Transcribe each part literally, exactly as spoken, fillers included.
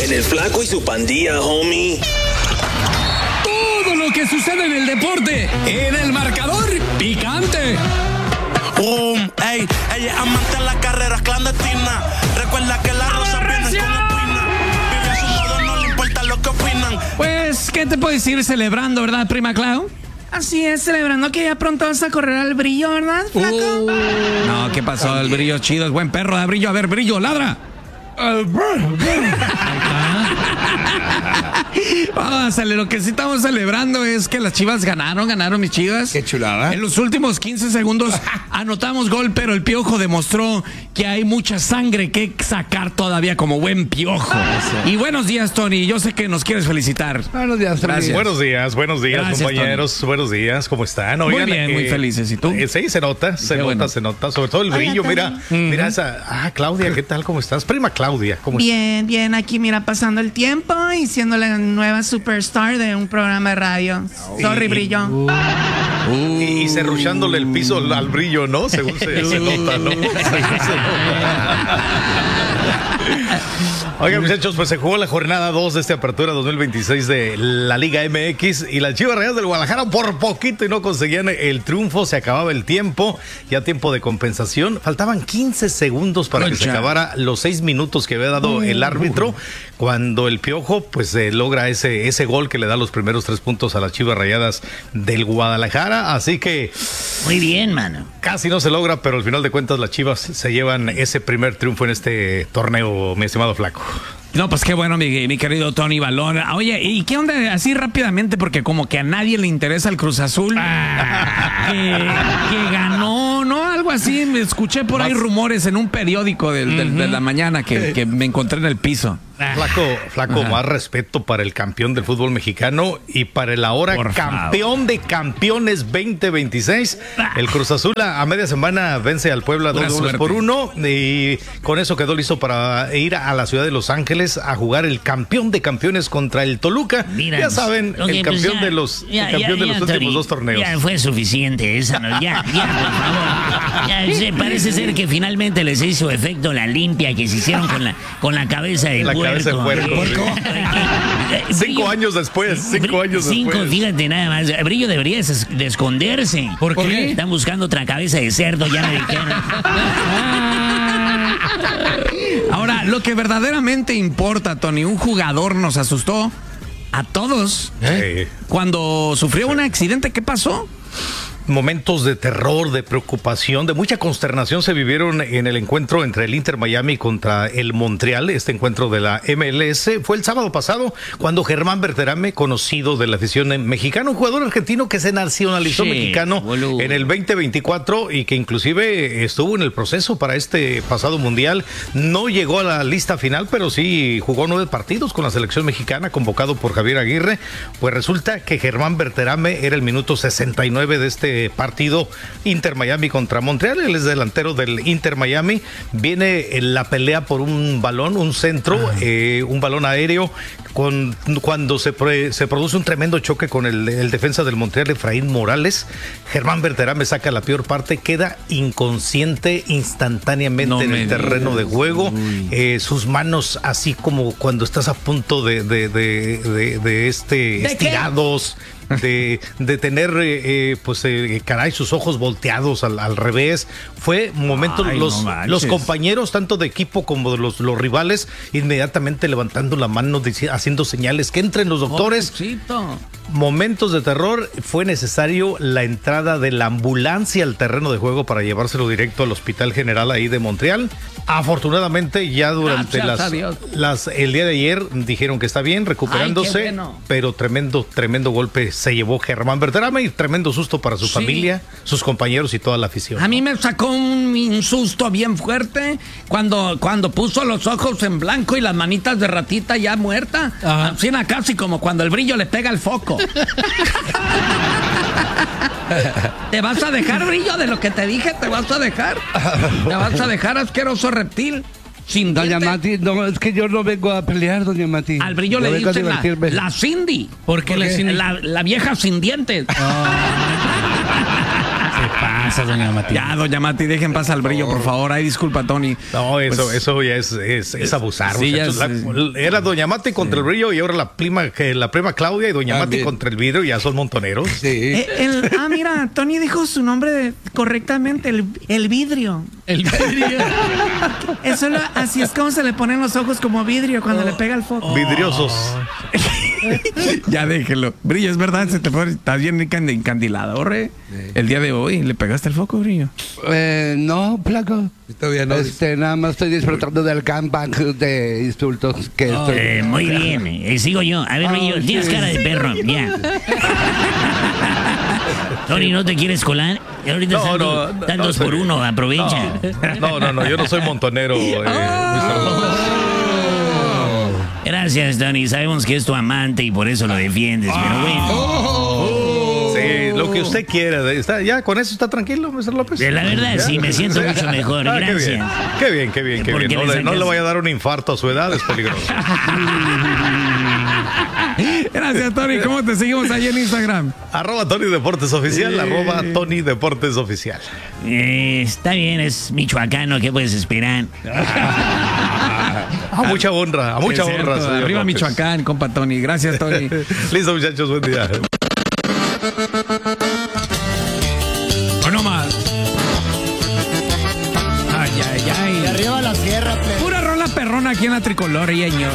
En el Flaco y su pandilla, homie. Todo lo que sucede en el deporte, en el marcador picante. Um, ey, ella es amante de las carreras clandestinas. Recuerda que las rosas vienen con espina. Vive a su modo, no le importa lo que opinan. Pues, ¿qué te puedes ir celebrando, verdad, prima Clau? Así es, celebrando que ya pronto vas a correr al Brillo, ¿verdad, Flaco? Uh, no, ¿qué pasó? El Brillo chido, es buen perro de Brillo. A ver, Brillo, ladra. Pásale, lo que sí estamos celebrando es que las Chivas ganaron, ganaron mis Chivas. Qué chulada. En los últimos quince segundos anotamos gol, pero el Piojo demostró que hay mucha sangre que sacar todavía como buen Piojo. Y buenos días, Tony, yo sé que nos quieres felicitar. Buenos días, Tony. Gracias. Buenos días, buenos días, Gracias, compañeros. Tony. Buenos días, ¿cómo están? Oigan, muy bien, muy eh, felices. ¿Y tú? Eh, sí, se nota, se Qué nota, bueno. se nota. Sobre todo el Hola, brillo. Tony. Mira, Uh-huh. mira esa. Ah, Claudia, ¿qué tal? ¿Cómo estás? Prima Claudia, ¿cómo estás? Bien, bien, aquí mira, pasando el tiempo y siendo la nueva superstar de un programa de radio. Sorry, Y- Brillo. Uh. Y, y cerruchándole el piso al, al brillo, ¿no? Según se, se nota, ¿no? Según se nota. Oigan, muchachos, pues se jugó la jornada dos de esta apertura dos mil veintiséis de la Liga M X y las Chivas Rayadas del Guadalajara por poquito y no conseguían el triunfo. Se acababa el tiempo, ya tiempo de compensación. Faltaban quince segundos para que se Concha. acabara los seis minutos que había dado el árbitro cuando el Piojo pues eh, logra ese, ese gol que le da los primeros tres puntos a las Chivas Rayadas del Guadalajara. Así que Muy bien, mano. casi no se logra, pero al final de cuentas las Chivas se llevan ese primer triunfo en este torneo, mi estimado Flaco. No, pues qué bueno, mi, mi querido Tony Balón. Oye, ¿y qué onda? Así rápidamente, porque como que a nadie le interesa el Cruz Azul. Ah. que, que ganó, ¿no? Algo así. Me escuché por ahí rumores en un periódico del, del- de la mañana que, que me encontré en el piso. Flaco, flaco, Ajá. más respeto para el campeón del fútbol mexicano y para el ahora Por campeón de campeones veinte veintiséis. El Cruz Azul a, a media semana vence al Puebla Pura dos goles suerte. por uno y con eso quedó listo para ir a la ciudad de Los Ángeles a jugar el campeón de campeones contra el Toluca. Mira, ya saben, ok, el pues campeón ya, de los, ya, el campeón ya, de los ya, últimos Tony, dos torneos. Ya fue suficiente esa, ¿no? Ya, ya, por favor. Ya, sí, parece ser que finalmente les hizo efecto la limpia que se hicieron con la, con la cabeza de La puerco. cabeza de puerco, sí. Cinco años después, cinco años Cinco, después. fíjate nada más. Brillo debería es- de esconderse. ¿Por qué? Están buscando otra cabeza de cerdo, ya me dijeron. Ahora, lo que verdaderamente importa, Tony, un jugador nos asustó a todos Sí. cuando sufrió un accidente. ¿Qué pasó? Momentos de terror, de preocupación, de mucha consternación se vivieron en el encuentro entre el Inter Miami contra el Montreal. Este encuentro de la M L S fue el sábado pasado cuando Germán Berterame, conocido de la afición mexicana, un jugador argentino que se nacionalizó Sí, mexicano boludo. en el veinte veinticuatro y que inclusive estuvo en el proceso para este pasado mundial. No llegó a la lista final, pero sí jugó nueve partidos con la selección mexicana, convocado por Javier Aguirre. Pues resulta que Germán Berterame era el minuto sesenta y nueve de este partido Inter Miami contra Montreal. Él es delantero del Inter Miami. Viene en la pelea por un balón, un centro, eh, un balón aéreo. Con, cuando se, pre- se produce un tremendo choque con el, el defensa del Montreal, Efraín Morales, Germán Berterame saca la peor parte, queda inconsciente instantáneamente No en me el terreno digas. de juego. Uy. Eh, sus manos así como cuando estás a punto de, de, de, de, de este qué? estirados. De, de tener, eh, eh, pues, eh, caray, sus ojos volteados al, al revés. Fue momentos, Ay, los, no manches. los compañeros, tanto de equipo como de los, los rivales, inmediatamente levantando la mano, dici- haciendo señales que entren los doctores. Pobrecito. Momentos de terror, fue necesario la entrada de la ambulancia al terreno de juego para llevárselo directo al Hospital General ahí de Montreal. Afortunadamente, ya durante Gracias a las, Dios. las el día de ayer dijeron que está bien, recuperándose, Ay, qué bueno. pero tremendo, tremendo golpe se llevó Germán Berterame y tremendo susto para su Sí. familia, sus compañeros y toda la afición. A mí me sacó un, un susto bien fuerte cuando, cuando puso los ojos en blanco y las manitas de ratita ya muerta. Así era casi como cuando el brillo le pega el foco. ¿Te vas a dejar, brillo, de lo que te dije? ¿Te vas a dejar? ¿Te vas a dejar, asqueroso reptil? Sin Doña dientes. Mati, no, es que yo no vengo a pelear, doña Mati. Al brillo Yo le vengo a dicen la, divertirme. la Cindy. ¿Por qué la Cindy? La, la vieja sin dientes. Ah. pasa, doña Mati? Ya, doña Mati, dejen pasar al brillo, por favor. Ay, disculpa, Tony. No, eso, Pues, eso ya es, es, es abusar. Sí, ya muchachos. es- La- era doña Mati contra el brillo y ahora la prima, que la prima Claudia y doña Mati También. contra el vidrio, ya son montoneros. Sí. Eh, el- ah, mira, Tony dijo su nombre de- correctamente, el, el vidrio. El vidrio. Eso lo- así es como se le ponen los ojos como vidrio cuando le pega el foco. Vidriosos. Ya déjelo. Brillo, es verdad, se te fue. Estás bien encand- encandilado, ¿re? El día de hoy, ¿le pegaste el foco, Brillo? Eh, no, flaco. Todavía no. Este, nada más estoy disfrutando del gangbang de insultos que estoy. Eh, muy bien, eh, sigo yo. A ver, Ah, Brillo, tienes sí. cara de perro, ya. Tony, ¿no te quieres colar? Ahorita No, están, no, dos- no, están no dos soy- por uno, aprovecha. No, no, no, yo no soy montonero. eh, mister López. Gracias, Tony. Sabemos que es tu amante y por eso lo defiendes, pero bueno. Sí, lo que usted quiera. Está, ya, con eso está tranquilo, mister López. De la verdad, sí, me siento mucho mejor. Ah, qué Gracias. bien, qué bien, qué bien, qué ¿Por bien. qué No le le, no sacas? le vaya a dar un infarto a su edad, es peligroso. Gracias, Tony. ¿Cómo te seguimos ahí en Instagram? Arroba Tony Deportes Oficial, arroba Tony Deportes Oficial. Eh, está bien, es michoacano, ¿qué puedes esperar? A mucha honra, a mucha Es cierto, honra. señor Arriba López. Michoacán, compa Tony. Gracias, Tony. Listo, muchachos, buen día. Bueno, más. Ay, ay, ay. Arriba la sierra, Pura rola perrona aquí en la tricolor, y señor.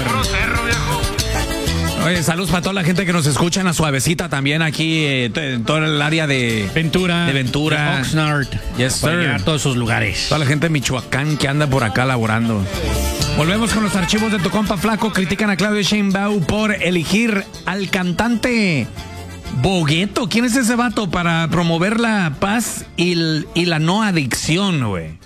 Oye, saludos para toda la gente que nos escucha en la suavecita también aquí, eh, t- en todo el área de Ventura. De Ventura. de Oxnard. Yes, Para sir. llegar a todos esos lugares. Toda la gente de Michoacán que anda por acá laborando. Volvemos con los archivos de tu compa Flaco. Critican a Claudio Sheinbaum por elegir al cantante Bogueto. ¿Quién es ese vato para promover la paz y, el- y la no adicción, güey?